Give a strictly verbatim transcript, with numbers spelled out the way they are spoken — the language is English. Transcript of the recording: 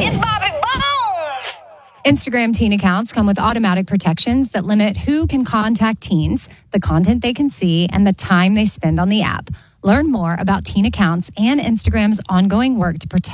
It's Bobby Bones. Instagram teen accounts come with automatic protections that limit who can contact teens, the content they can see, and the time they spend on the app. Learn more about teen accounts and Instagram's ongoing work to protect